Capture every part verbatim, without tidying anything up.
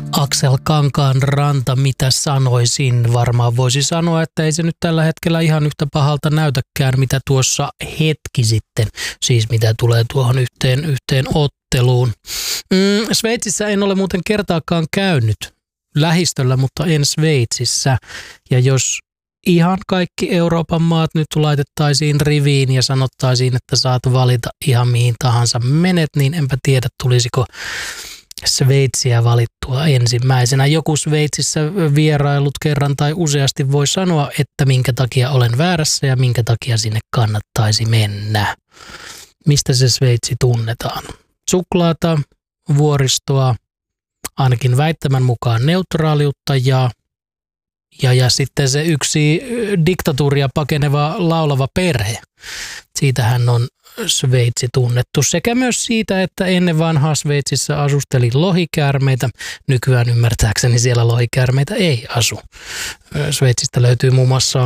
Aksel Kankaanranta, mitä sanoisin? Varmaan voisi sanoa, että ei se nyt tällä hetkellä ihan yhtä pahalta näytäkään, mitä tuossa hetki sitten, siis mitä tulee tuohon yhteen, yhteen otteluun. Mm, Sveitsissä en ole muuten kertaakaan käynyt lähistöllä, mutta en Sveitsissä. Ja jos ihan kaikki Euroopan maat nyt laitettaisiin riviin ja sanottaisiin, että saat valita ihan mihin tahansa menet, niin enpä tiedä, tulisiko Sveitsiä valittua ensimmäisenä. Joku Sveitsissä vierailut kerran tai useasti voi sanoa, että minkä takia olen väärässä ja minkä takia sinne kannattaisi mennä. Mistä se Sveitsi tunnetaan? Suklaata, vuoristoa, ainakin väittämän mukaan neutraaliutta ja, ja, ja sitten se yksi diktatuuria pakeneva laulava perhe. Siitähän on Sveitsi tunnettu sekä myös siitä, että ennen vanhaa Sveitsissä asusteli lohikäärmeitä. Nykyään ymmärtääkseni siellä lohikäärmeitä ei asu. Sveitsistä löytyy muun muassa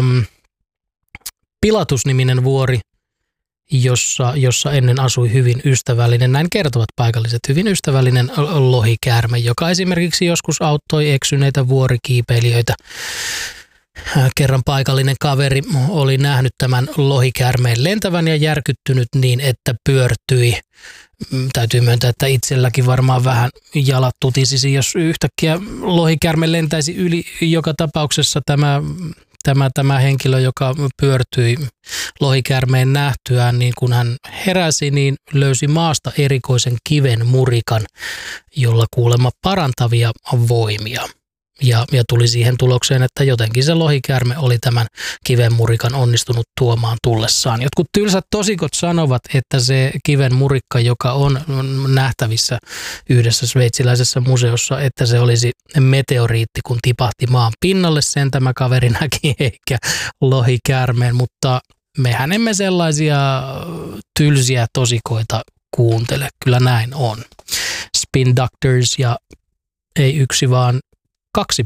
Pilatus-niminen vuori, jossa, jossa ennen asui hyvin ystävällinen, näin kertovat paikalliset, hyvin ystävällinen lohikäärme, joka esimerkiksi joskus auttoi eksyneitä vuorikiipeilijöitä. Kerran paikallinen kaveri oli nähnyt tämän lohikäärmeen lentävän ja järkyttynyt niin, että pyörtyi. Täytyy myöntää, että itselläkin varmaan vähän jalat tutisisi, jos yhtäkkiä lohikäärme lentäisi yli. Joka tapauksessa tämä, tämä, tämä henkilö, joka pyörtyi lohikäärmeen nähtyään, niin kun hän heräsi, niin löysi maasta erikoisen kiven murikan, jolla kuulemma parantavia voimia. Ja, ja tuli siihen tulokseen, että jotenkin se lohikäärme oli tämän kiven murikan onnistunut tuomaan tullessaan. Jotkut tylsät tosikot sanovat, että se kiven murikka, joka on nähtävissä yhdessä sveitsiläisessä museossa, että se olisi meteoriitti, kun tipahti maan pinnalle. Sen tämä kaveri näki eikä lohikäärmeen, mutta mehän emme sellaisia tylsiä tosikoita kuuntele. Kyllä näin on. Spin Doctors ja ei yksi vaan kaksi